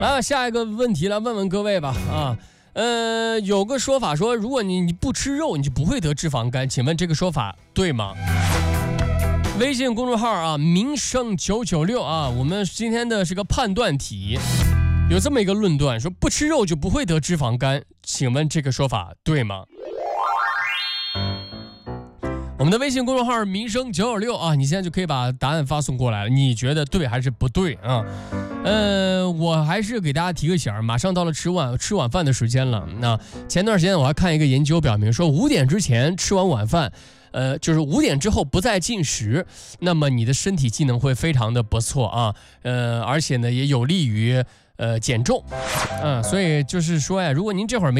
来吧，下一个问题来问问各位吧啊。有个说法说，如果你不吃肉，你就不会得脂肪肝，请问这个说法对吗？微信公众号啊，民生996啊，我们今天的是个判断题，有这么一个论断，说不吃肉就不会得脂肪肝，请问这个说法对吗？我们的微信公众号民生996啊，你现在就可以把答案发送过来了，你觉得对还是不对啊？我还是给大家提个醒，马上到了吃晚饭的时间了。那前段时间我还看一个研究表明说，5点之前吃完晚饭，就是5点之后不再进食，那么你的身体机能会非常的不错啊，而且呢也有利于减重，所以就是说呀，如果您这会儿没